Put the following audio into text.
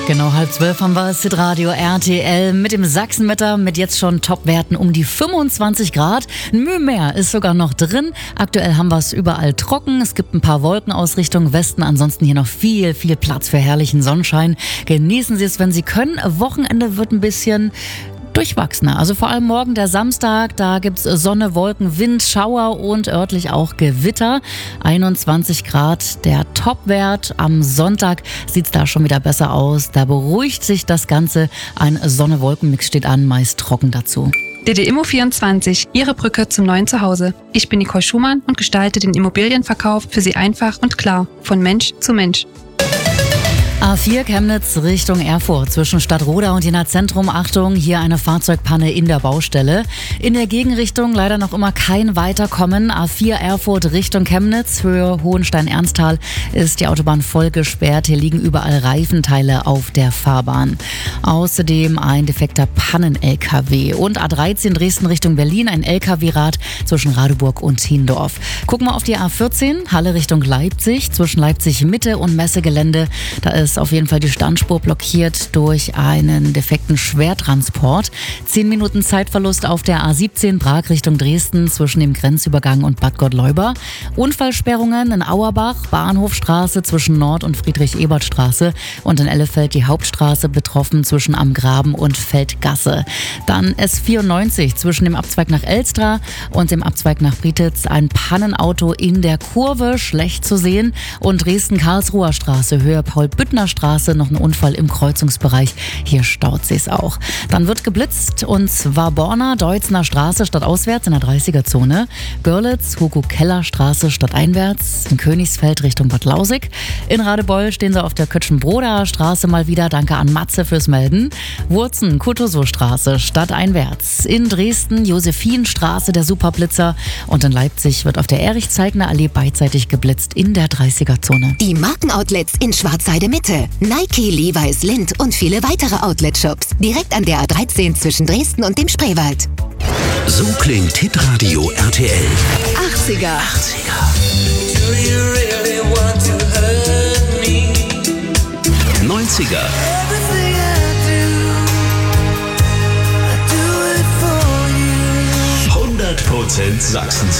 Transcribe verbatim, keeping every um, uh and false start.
Genau, halb zwölf haben wir Hitradio R T L mit dem Sachsenwetter mit jetzt schon Topwerten um die fünfundzwanzig Grad. Ein Mühe mehr ist sogar noch drin. Aktuell haben wir es überall trocken. Es gibt ein paar Wolken aus Richtung Westen. Ansonsten hier noch viel, viel Platz für herrlichen Sonnenschein. Genießen Sie es, wenn Sie können. Wochenende wird ein bisschen durchwachsener. Also vor allem morgen der Samstag, da gibt's Sonne, Wolken, Wind, Schauer und örtlich auch Gewitter. einundzwanzig Grad der Topwert. Am Sonntag sieht's da schon wieder besser aus. Da beruhigt sich das Ganze. Ein Sonne-Wolken-Mix steht an, meist trocken dazu. D D Immo vierundzwanzig, Ihre Brücke zum neuen Zuhause. Ich bin Nicole Schumann und gestalte den Immobilienverkauf für Sie einfach und klar, von Mensch zu Mensch. A vier Chemnitz Richtung Erfurt zwischen Stadtroda und Jena Zentrum. Achtung, hier eine Fahrzeugpanne in der Baustelle. In der Gegenrichtung leider noch immer kein Weiterkommen. A vier Erfurt Richtung Chemnitz, Höhe Hohenstein-Ernsthal ist die Autobahn voll gesperrt. Hier liegen überall Reifenteile auf der Fahrbahn. Außerdem ein defekter Pannen-L K W. Und A dreizehn Dresden Richtung Berlin, ein L K W-Rad zwischen Radeburg und Hiendorf. Gucken wir auf die A vierzehn, Halle Richtung Leipzig, zwischen Leipzig Mitte und Messegelände. Da ist ist auf jeden Fall die Standspur blockiert durch einen defekten Schwertransport. Zehn Minuten Zeitverlust auf der A siebzehn Prag Richtung Dresden zwischen dem Grenzübergang und Bad Gottleuba. Unfallsperrungen in Auerbach, Bahnhofstraße zwischen Nord- und Friedrich-Ebert-Straße und in Ellefeld die Hauptstraße betroffen zwischen Am Graben und Feldgasse. Dann S vierundneunzig zwischen dem Abzweig nach Elstra und dem Abzweig nach Brietitz. Ein Pannenauto in der Kurve, schlecht zu sehen. Und Dresden-Karlsruher Straße, Höhe Paul-Büttner Straße, noch ein Unfall im Kreuzungsbereich. Hier staut sich's auch. Dann wird geblitzt und zwar Borna, Deutzner Straße stadtauswärts in der dreißiger-Zone. Görlitz, Hugo-Keller-Straße stadteinwärts. In Königsfeld Richtung Bad Lausig. In Radebeul stehen sie auf der Kötschenbroda Straße mal wieder. Danke an Matze fürs Melden. Wurzen, Kutusow-Straße stadteinwärts. In Dresden, Josephinstraße, der Superblitzer. Und in Leipzig wird auf der Erich-Zeigner-Allee beidseitig geblitzt in der dreißiger-Zone. Die Markenoutlets in Schwarzheide Mitte. Nike, Levi's, Lindt und viele weitere Outlet-Shops. Direkt an der A dreizehn zwischen Dresden und dem Spreewald. So klingt Hitradio R T L. achtziger. achtziger. neunziger. hundert Prozent Sachsen.